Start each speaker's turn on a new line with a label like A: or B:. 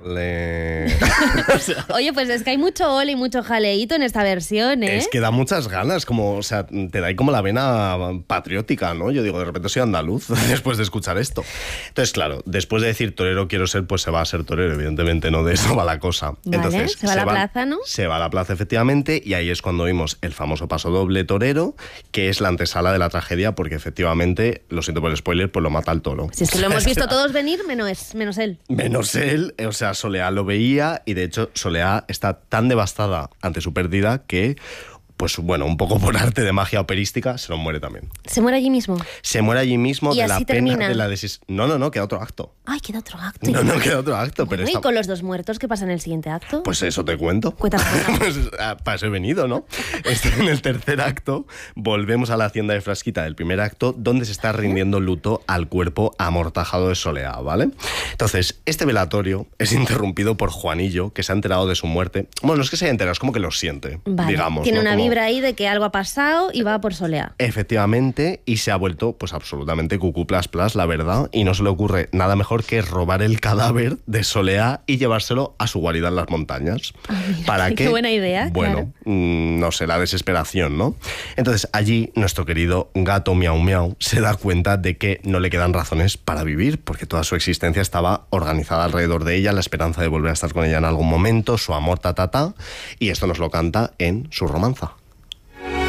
A: O sea,
B: Oye, pues es que hay mucho ole y mucho jaleíto en esta versión, ¿eh?
A: es que da muchas ganas, como, o sea, te da ahí como la vena patriótica, ¿no? Yo digo, de repente soy andaluz después de escuchar esto. Entonces, claro, después de decir torero quiero ser, pues se va a ser torero, evidentemente, no de eso va la cosa.
B: Vale,
A: Entonces,
B: se va a la plaza, ¿no?
A: Se va a la plaza, efectivamente, y ahí es cuando vimos el famoso paso doble torero, que es la antesala de la tragedia, porque efectivamente, lo siento por el spoiler, pues lo mata el toro.
B: Si es que lo hemos visto todos venir, menos él.
A: Menos él, o sea, Soleá lo veía y de hecho Soleá está tan devastada ante su pérdida que, pues bueno, un poco por arte de magia operística, se nos muere también.
B: ¿Se muere allí mismo?
A: Se muere allí mismo
B: ¿Y
A: de
B: así
A: la pena
B: termina?
A: de la No, queda otro acto.
B: Ay, queda otro acto.
A: No queda otro acto,
B: Bueno,
A: pero
B: ¿y con los dos muertos qué pasa en el siguiente acto?
A: Pues eso te cuento.
B: Cuéntame.
A: Pues para eso he venido, ¿no? En el tercer acto volvemos a la hacienda de Frasquita del primer acto, donde se está rindiendo luto al cuerpo amortajado de Soleá, ¿vale? Entonces, este velatorio es interrumpido por Juanillo, que se ha enterado de su muerte. Bueno, no es que se haya enterado, es como que lo siente,
B: Vale.
A: digamos.
B: Tiene
A: ¿no?
B: una
A: Como...
B: vibra ahí de que algo ha pasado y va por Soleá.
A: Efectivamente, y se ha vuelto pues absolutamente cucú plas plas, la verdad, y no se le ocurre nada mejor que robar el cadáver de Soleá y llevárselo a su guarida en las montañas.
B: Mira,
A: ¿Para
B: qué
A: qué?
B: buena idea,
A: Bueno,
B: claro.
A: no sé, la desesperación, ¿no? Entonces allí nuestro querido gato Miau Miau se da cuenta de que no le quedan razones para vivir, porque toda su existencia estaba organizada alrededor de ella, la esperanza de volver a estar con ella en algún momento, su amor y esto nos lo canta en su romanza.